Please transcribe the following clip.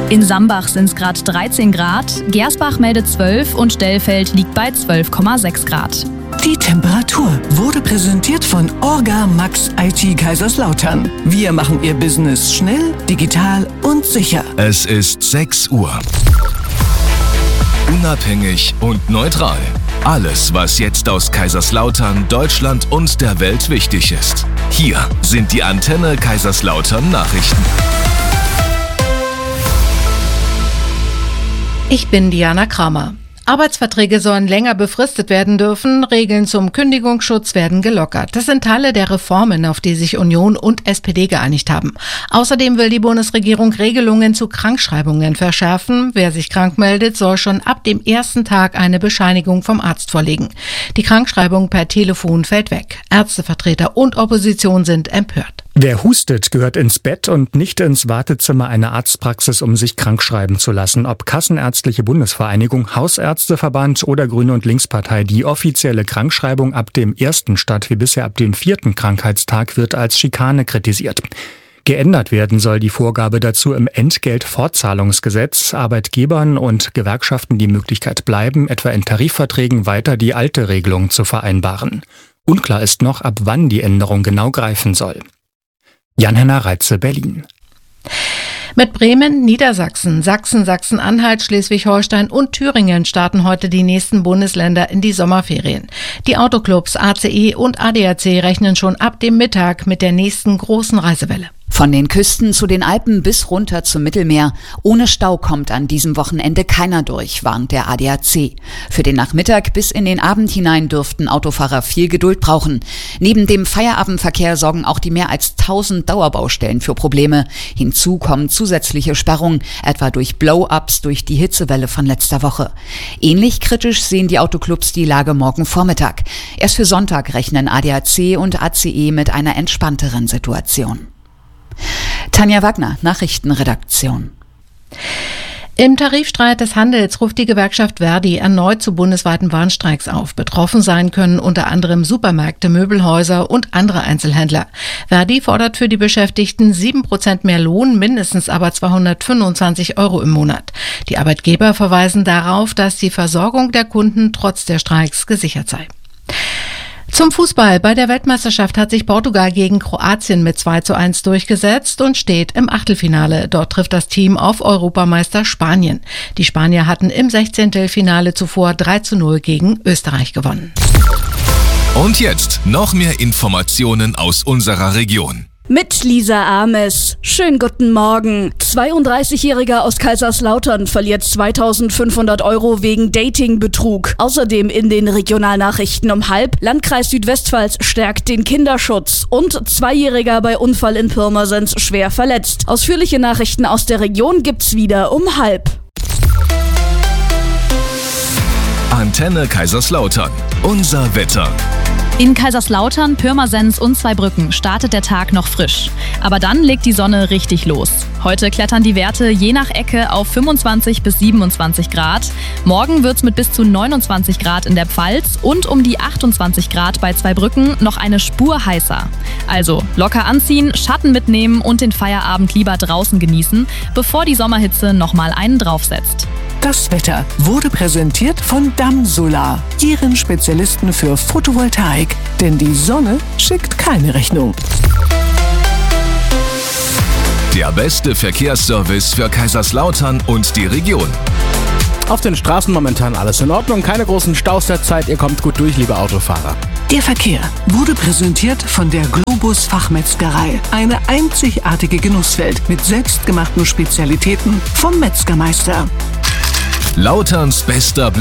In Sambach sind es gerade 13 Grad, Gersbach meldet 12 und Dellfeld liegt bei 12,6 Grad. Die Temperatur wurde präsentiert von Orga Max IT Kaiserslautern. Wir machen Ihr Business schnell, digital und sicher. Es ist 6 Uhr. Unabhängig und neutral. Alles, was jetzt aus Kaiserslautern, Deutschland und der Welt wichtig ist. Hier sind die Antenne Kaiserslautern Nachrichten. Ich bin Diana Kramer. Arbeitsverträge sollen länger befristet werden dürfen, Regeln zum Kündigungsschutz werden gelockert. Das sind Teile der Reformen, auf die sich Union und SPD geeinigt haben. Außerdem will die Bundesregierung Regelungen zu Krankschreibungen verschärfen. Wer sich krank meldet, soll schon ab dem ersten Tag eine Bescheinigung vom Arzt vorlegen. Die Krankschreibung per Telefon fällt weg. Ärztevertreter und Opposition sind empört. Wer hustet, gehört ins Bett und nicht ins Wartezimmer einer Arztpraxis, um sich krankschreiben zu lassen. Ob Kassenärztliche Bundesvereinigung, Hausärzteverband oder Grüne und Linkspartei, die offizielle Krankschreibung ab dem 1. statt wie bisher ab dem 4. Krankheitstag wird als Schikane kritisiert. Geändert werden soll die Vorgabe dazu im Entgeltfortzahlungsgesetz. Arbeitgebern und Gewerkschaften die Möglichkeit bleiben, etwa in Tarifverträgen weiter die alte Regelung zu vereinbaren. Unklar ist noch, ab wann die Änderung genau greifen soll. Jan-Henner Reitze, Berlin. Mit Bremen, Niedersachsen, Sachsen, Sachsen-Anhalt, Schleswig-Holstein und Thüringen starten heute die nächsten Bundesländer in die Sommerferien. Die Autoclubs ACE und ADAC rechnen schon ab dem Mittag mit der nächsten großen Reisewelle. Von den Küsten zu den Alpen bis runter zum Mittelmeer. Ohne Stau kommt an diesem Wochenende keiner durch, warnt der ADAC. Für den Nachmittag bis in den Abend hinein dürften Autofahrer viel Geduld brauchen. Neben dem Feierabendverkehr sorgen auch die mehr als 1000 Dauerbaustellen für Probleme. Hinzu kommen zusätzliche Sperrungen, etwa durch Blow-ups durch die Hitzewelle von letzter Woche. Ähnlich kritisch sehen die Autoclubs die Lage morgen Vormittag. Erst für Sonntag rechnen ADAC und ACE mit einer entspannteren Situation. Tanja Wagner, Nachrichtenredaktion. Im Tarifstreit des Handels ruft die Gewerkschaft Verdi erneut zu bundesweiten Warnstreiks auf. Betroffen sein können unter anderem Supermärkte, Möbelhäuser und andere Einzelhändler. Verdi fordert für die Beschäftigten 7% mehr Lohn, mindestens aber 225 € im Monat. Die Arbeitgeber verweisen darauf, dass die Versorgung der Kunden trotz der Streiks gesichert sei. Zum Fußball. Bei der Weltmeisterschaft hat sich Portugal gegen Kroatien mit 2:1 durchgesetzt und steht im Achtelfinale. Dort trifft das Team auf Europameister Spanien. Die Spanier hatten im 16. Finale zuvor 3:0 gegen Österreich gewonnen. Und jetzt noch mehr Informationen aus unserer Region. Mit Lisa Ames. Schönen guten Morgen. 32-Jähriger aus Kaiserslautern verliert 2.500 € wegen Datingbetrug. Außerdem in den Regionalnachrichten um 12:30. Landkreis Südwestpfalz stärkt den Kinderschutz. Und 2-Jähriger bei Unfall in Pirmasens schwer verletzt. Ausführliche Nachrichten aus der Region gibt's wieder um 12:30. Antenne Kaiserslautern. Unser Wetter. In Kaiserslautern, Pirmasens und Zweibrücken startet der Tag noch frisch. Aber dann legt die Sonne richtig los. Heute klettern die Werte je nach Ecke auf 25 bis 27 Grad. Morgen wird's mit bis zu 29 Grad in der Pfalz und um die 28 Grad bei Zweibrücken noch eine Spur heißer. Also locker anziehen, Schatten mitnehmen und den Feierabend lieber draußen genießen, bevor die Sommerhitze nochmal einen draufsetzt. Das Wetter wurde präsentiert von Damsolar, Ihren Spezialisten für Photovoltaik. Denn die Sonne schickt keine Rechnung. Der beste Verkehrsservice für Kaiserslautern und die Region. Auf den Straßen momentan alles in Ordnung, keine großen Staus derzeit, ihr kommt gut durch, liebe Autofahrer. Der Verkehr wurde präsentiert von der Globus Fachmetzgerei. Eine einzigartige Genusswelt mit selbstgemachten Spezialitäten vom Metzgermeister. Lauterns bester